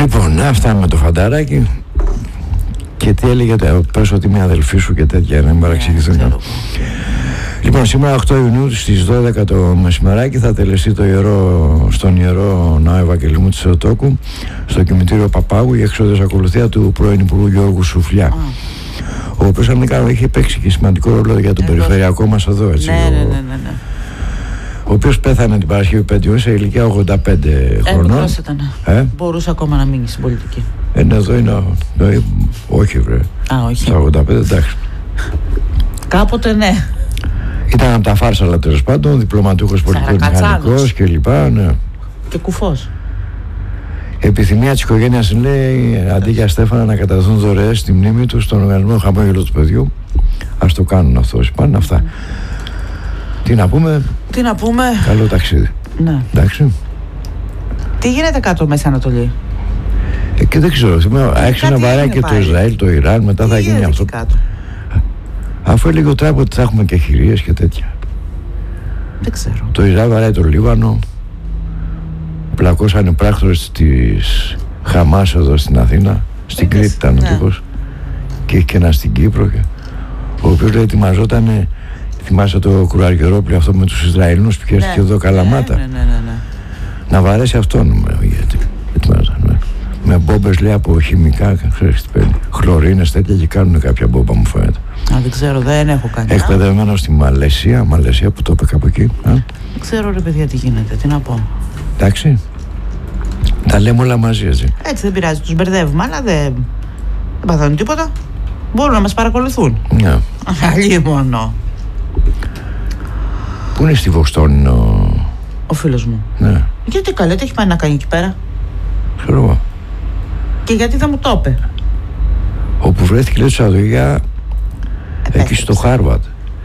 Λοιπόν, αυτά με το φανταράκι. Και τι έλεγε, πες ότι είμαι αδελφή σου και τέτοια, να μην παραξηγηθούν. Λοιπόν, σήμερα 8 Ιουνίου στις 12 το μεσημεράκι θα τελεστεί στον Ιερό Ναό Ευαγγελισμού της Θεοτόκου, στο κημητήριο Παπάγου, η εξόδιος ακολουθία του πρώην Υπουργού Γιώργου Σουφλιά, ο οποίος αν δεν κάνω είχε παίξει και σημαντικό ρόλο για τον περιφερειακό μας εδώ, έτσι. Ναι. Ο οποίος πέθανε την Παρασκευή Πεντιού σε ηλικία 85 χρονών. Μικρός ήταν. Μπορούσε ακόμα να μείνει στην πολιτική. Εδώ είναι. Όχι, βρε. Όχι. Στα 85, εντάξει. Κάποτε ναι. Ήταν από τα φάρσαλα τέλος πάντων, διπλωματούχος πολιτικός μηχανικός κλπ. Ναι. Και κουφός. Επιθυμία της οικογένειας λέει, αντί για Στέφανα να καταδοθούν δωρεές στη μνήμη του στον οργανισμό Χαμόγελο του Παιδιού. Ας το κάνουν αυτό, πάνε αυτά. Τι να πούμε. Καλό ταξίδι. Ναι. Εντάξει. Τι γίνεται κάτω Μέση Ανατολή? Και δεν ξέρω. Άρχισε να βαράει και το Ισραήλ, το Ιράν, μετά θα γίνει αυτό. Κάτω. Αφού έλεγε ο Τραμπ ότι θα έχουμε και χειρίες και τέτοια. Δεν ξέρω. Το Ισραήλ βαράει το Λίβανο. Πλακώσανε πράκτορες της Χαμάς εδώ στην Αθήνα. Στην Κρήτη ήταν ο τύπος. Και έχει και ένα στην Κύπρο. Ο οποίος λέει ετοιμαζότανε. Θυμάσαι το κρουαριερόπλιο αυτό με τους Ισραηλινούς που χέρθηκε εδώ Καλαμάτα. Ναι. Να βαρέσει αυτόν. Γιατί ετοιμάζανε. Με μπόμπες λέει από χημικά, ξέρεις τι παίρνει. Χλωρίνες τέτοια και κάνουν κάποια μπόμπα, μου φαίνεται. Δεν ξέρω, δεν έχω κάνει. Εκπαιδευμένο στη Μαλαισία που το είπε κάπου εκεί. Δεν ξέρω ρε παιδιά τι γίνεται, τι να πω. Εντάξει. Τα λέμε όλα μαζί, έτσι. Έτσι δεν πειράζει, τους μπερδεύουμε, αλλά δεν παθαίνουν τίποτα. Μπορούν να μας παρακολουθούν. Ναι. Αλλή μόνο. Πού είναι στη Βοστόνη ο φίλος μου? Ναι. Γιατί καλέ, τι έχει πάει να κάνει εκεί πέρα? Ξέρω εγώ. Και γιατί δεν μου το είπε? Όπου βρέθηκε λέει Σαδογιά εκεί στο Χάρβαρντ.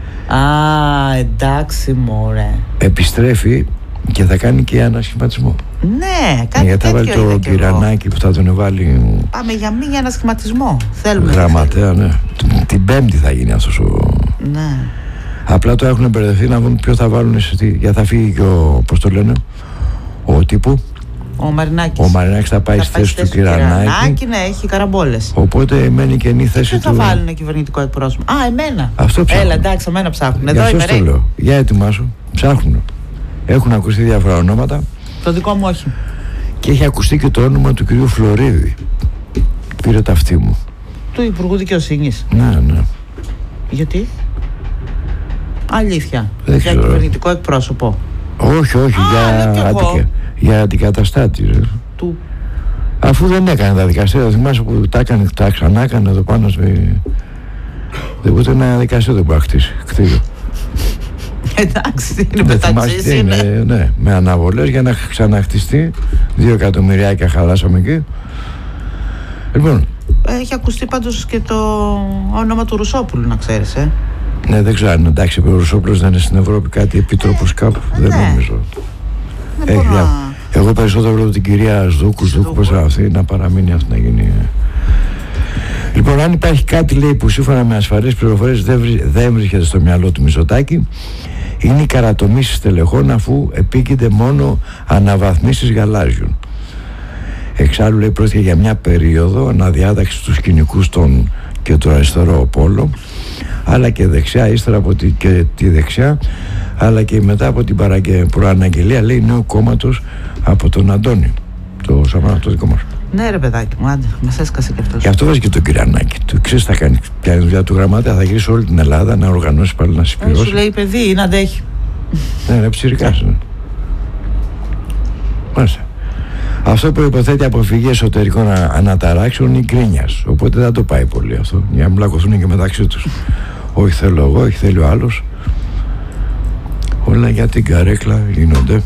Εντάξει μωρέ. Επιστρέφει και θα κάνει και ανασχηματισμό. Ναι, κάτι γιατί θα βάλει το κυρανάκι που θα τον βάλει. Πάμε για μήνυα ανασχηματισμό. Θέλουμε. Γραμματέα, ναι. Την Πέμπτη θα γίνει αυτός ο. Ναι. Απλά το έχουν μπερδευτεί να δουν ποιο θα βάλουν. Γιατί θα φύγει και πώς το λένε, ο τύπου. Ο Μαρινάκης. Ο Μαρινάκης θα πάει στη θέση του Κυρανάκη. Ναι, έχει καραμπόλες. Οπότε μένει καινή θέση του. Δεν θα βάλουν κυβερνητικό εκπρόσωπο. Εμένα. Αυτό ψάχνουν. Έλα, εντάξει, εμένα ψάχνουν. Εδώ είμαι. Αυτό το λέω. Για ετοιμάσου. Ψάχνουν. Έχουν ακουστεί διάφορα ονόματα. Το δικό μου όχι. Και έχει ακουστεί και το όνομα του κυρίου Φλωρίδη. Πήρε τα αυτή μου. Του Υπουργού Δικαιοσύνης. Ναι. Γιατί? Αλήθεια. Δεν για ξέρω. Κυβερνητικό εκπρόσωπο. Όχι, για αντικαταστάτη. Του. Αφού δεν έκανε τα δικαστήρια, θυμάσαι που τα ξανά έκανε εδώ πάνω. Δεν ούτε ένα δικαστήριο δεν μπορεί να χτίσει κτίριο. Εντάξει, είναι μεταξύς είναι. Ναι, με αναβολές για να ξαναχτιστεί. 2 εκατομμυριάκια χαλάσαμε εκεί. Λοιπόν. Έχει ακουστεί πάντως και το όνομα του Ρουσόπουλου, να ξέρεις, Ναι, δεν ξέρω αν εντάξει, ο Ρουσόπουλος δεν είναι στην Ευρώπη κάτι επίτροπος κάπου. Δεν νομίζω. Εγώ περισσότερο βλέπω την κυρία Σδούκου, πώς αυτή να παραμείνει αυτή να γίνει. Λοιπόν, αν υπάρχει κάτι λέει που σύμφωνα με ασφαλείς πληροφορίες δεν βρίσκεται στο μυαλό του Μητσοτάκη, είναι οι καρατομήσεις στελεχών, αφού επίκειται μόνο αναβαθμίσεις γαλάζιων. Εξάλλου λέει πρόκειται για μια περίοδο αναδιάταξη στους σκηνικούς και το αριστερό πόλο, αλλά και δεξιά, ύστερα από τη δεξιά, αλλά και μετά από την προαναγγελία λέει νέου κόμματος από τον Αντώνη, το Σαμάρα, το δικό μας. Ναι ρε παιδάκι μου, άντε, μας έσκασε και αυτός. Και αυτό βάζει και τον Κυρανάκη. Του ξέρεις θα κάνει πια η δουλειά του γραμματέα, θα γυρίσει όλη την Ελλάδα να οργανώσει πάλι να συμπληρώσει. Σου λέει παιδί, να αντέχει. Ναι, ψηρικάς. Ναι. Μάλιστα. Αυτό προϋποθέτει αποφυγή εσωτερικών αναταράξεων ή γκρίνιας. Οπότε δεν το πάει πολύ αυτό. Για να μπλακωθούν και μεταξύ τους. Όχι θέλω εγώ, όχι θέλει ο άλλος. Όλα για την καρέκλα γίνονται.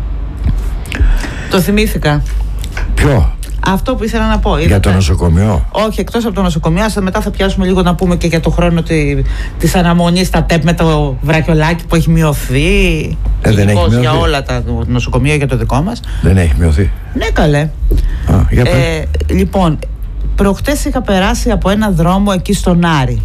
Το θυμήθηκα. Ποιο? Αυτό που ήθελα να πω. Για το νοσοκομείο. Όχι, εκτός από το νοσοκομείο, μετά θα πιάσουμε λίγο να πούμε και για το χρόνο της αναμονής στα ΤΕΠ με το βρακιολάκι που έχει μειωθεί. Δεν έχει μειωθεί. Για όλα τα νοσοκομεία, για το δικό μας. Δεν έχει μειωθεί. Ναι, καλέ. Για λοιπόν, προχτές είχα περάσει από ένα δρόμο εκεί στον Άρη.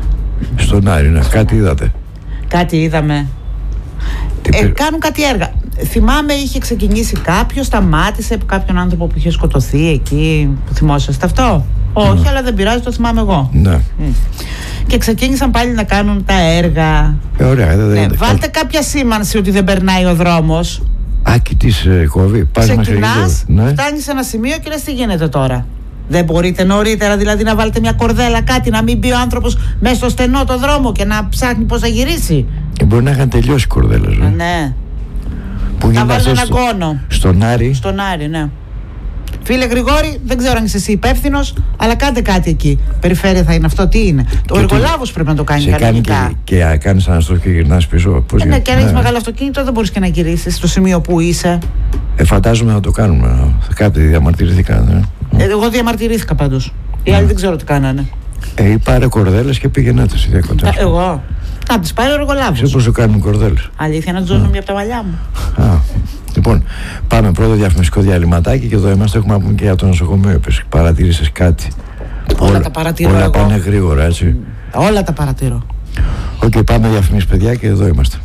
Στον Άρη, ναι. Κάτι είδατε? Κάτι είδαμε. Κάνουν κάτι έργα. θυμάμαι είχε ξεκινήσει κάποιος, σταμάτησε από κάποιον άνθρωπο που είχε σκοτωθεί εκεί, που θυμόσαστε αυτό? Όχι, αλλά δεν πειράζει, το θυμάμαι εγώ. Ναι. Και ξεκίνησαν πάλι να κάνουν τα έργα. Ωραία, βάλτε κάποια σήμανση ότι δεν περνάει ο δρόμος. Άκη της κόβει. Ξεκινάς, φτάνεις σε ένα σημείο και λες τι γίνεται τώρα. Δεν μπορείτε νωρίτερα δηλαδή να βάλετε μια κορδέλα, κάτι, να μην μπει ο άνθρωπος μέσα στο στενό το δρόμο και να ψάχνει πώς θα γυρίσει? Μπορεί να είχαν τελειώσει κορδέλες. Ναι. Που να βάλουν ένα κόνο. Στον Άρη. Στον Άρη, ναι. Φίλε Γρηγόρη, δεν ξέρω αν είσαι εσύ υπεύθυνος, αλλά κάντε κάτι εκεί. Περιφέρεια θα είναι αυτό, τι είναι? Ο εργολάβος πρέπει να το κάνει κανονικά. Και κάνεις αναστροφή και γυρνάς πίσω. Ναι, και αν έχεις μεγάλο αυτοκίνητο δεν μπορείς και να γυρίσεις στο σημείο που είσαι. Φαντάζομαι θα το κάνουμε. Κάποιοι διαμαρτυρηθήκαν. Εγώ διαμαρτυρήθηκα πάντως. Οι άλλοι δεν ξέρω τι κάνανε. Πάρε κορδέλες και πήγαινάτε σε διακοντά. Εγώ. Να τις πάρει ο εργολάβος. Ξέρω πώς το κάνουν κορδέλες. Αλήθεια, να τζώνουν μια από τα μαλλιά μου. Λοιπόν, πάμε πρώτο διαφημιστικό διαλυματάκι και εδώ είμαστε. Έχουμε να πούμε και για το νοσοκομείο. Παρατήρησες κάτι? Όλα τα παρατηρώ. Όλα πάνε γρήγορα, έτσι. Όλα τα παρατηρώ. Οκ, πάμε διαφημίσεις, παιδιά, και εδώ είμαστε.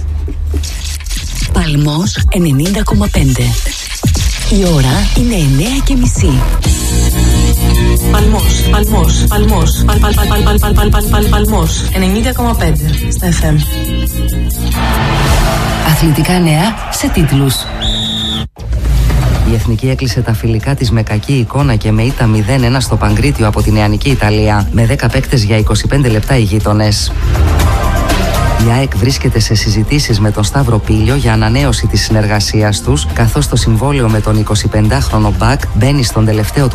Παλμός 90,5. Η ώρα είναι 9:30. Παλμός 90,5 στα FM. Αθλητικά νέα σε τίτλους. Η Εθνική έκλεισε τα φιλικά της με κακή εικόνα και με ήττα 0-1 στο Παγκρίτιο από την νεανική Ιταλία, με 10 παίκτες για 25 λεπτά οι γείτονες. Η ΑΕΚ βρίσκεται σε συζητήσεις με τον Σταύρο Πήλιο για ανανέωση της συνεργασίας τους, καθώς το συμβόλαιο με τον 25χρονο Μπακ μπαίνει στον τελευταίο του